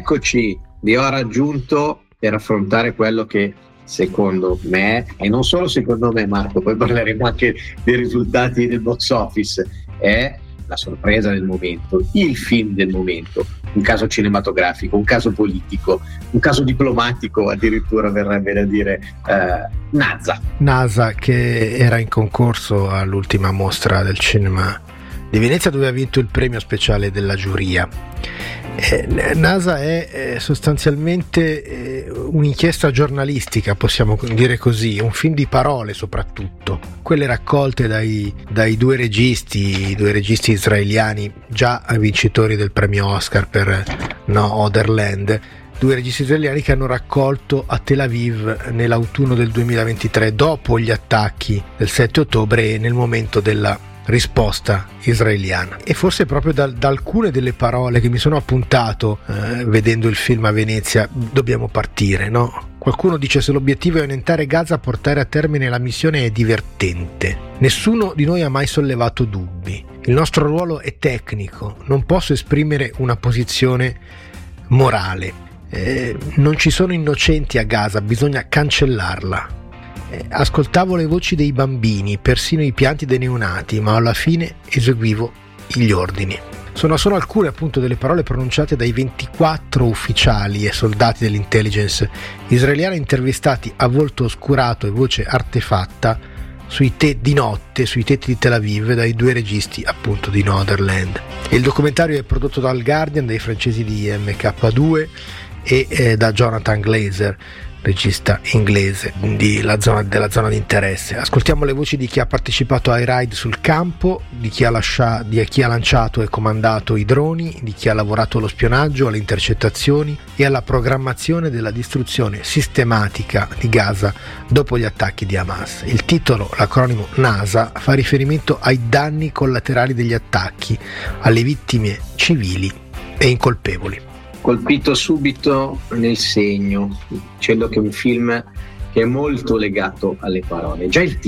eccoci, vi ho raggiunto per affrontare quello che secondo me, e non solo secondo me Marco, poi parleremo anche dei risultati del box office, è la sorpresa del momento, il film del momento, un caso cinematografico, un caso politico, un caso diplomatico addirittura, verrebbe da dire, NASA, che era in concorso all'ultima mostra del cinema di Venezia, dove ha vinto il premio speciale della giuria. NASA è sostanzialmente un'inchiesta giornalistica, possiamo dire così, un film di parole soprattutto, quelle raccolte dai due registi israeliani, già vincitori del premio Oscar per No Other Land, due registi israeliani che hanno raccolto a Tel Aviv nell'autunno del 2023, dopo gli attacchi del 7 ottobre e nel momento della risposta israeliana. E forse proprio da alcune delle parole che mi sono appuntato vedendo il film a Venezia dobbiamo partire, no? Qualcuno dice: se l'obiettivo è annientare Gaza, portare a termine la missione è divertente. Nessuno di noi ha mai sollevato dubbi. Il nostro ruolo è tecnico, non posso esprimere una posizione morale. Non ci sono innocenti a Gaza, bisogna cancellarla. Ascoltavo le voci dei bambini, persino i pianti dei neonati, ma alla fine eseguivo gli ordini. Sono solo alcune appunto delle parole pronunciate dai 24 ufficiali e soldati dell'intelligence israeliana intervistati a volto oscurato e voce artefatta di notte sui tetti di Tel Aviv dai due registi appunto di No Other Land. Il documentario è prodotto dal Guardian, dai francesi di MK2 e da Jonathan Glazer, regista inglese della zona di interesse. Ascoltiamo le voci di chi ha partecipato ai raid sul campo, di chi ha lanciato e comandato i droni, di chi ha lavorato allo spionaggio, alle intercettazioni e alla programmazione della distruzione sistematica di Gaza dopo gli attacchi di Hamas. Il titolo, l'acronimo NASA, fa riferimento ai danni collaterali degli attacchi, alle vittime civili e incolpevoli. Colpito subito nel segno, dicendo che è un film che è molto legato alle parole. Già il